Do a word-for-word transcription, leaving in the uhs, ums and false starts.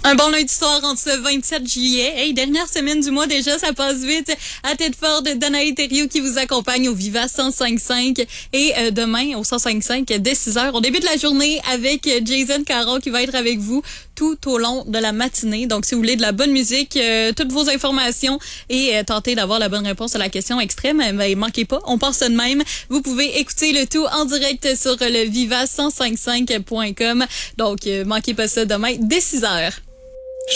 Un bon lundi soir en ce vingt-sept juillet. Hey, dernière semaine du mois déjà, ça passe vite. À tête forte, Danaï Thériault qui vous accompagne au Viva cent cinq virgule cinq. Et euh, demain, au cent cinq virgule cinq, dès six heures, on débute la journée avec Jason Caron qui va être avec vous tout au long de la matinée. Donc, si vous voulez de la bonne musique, euh, toutes vos informations et euh, tenter d'avoir la bonne réponse à la question extrême, ben, manquez pas, on pense ça de même. Vous pouvez écouter le tout en direct sur le viva cent cinq virgule cinq point com. Donc, euh, manquez pas ça demain dès six heures.